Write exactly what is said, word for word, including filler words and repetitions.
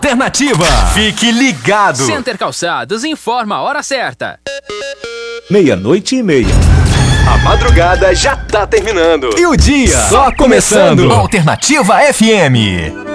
Alternativa. Fique ligado. Center Calçados informa a hora certa. Meia-noite e meia. A madrugada já tá terminando. E o dia só começando. Alternativa F M.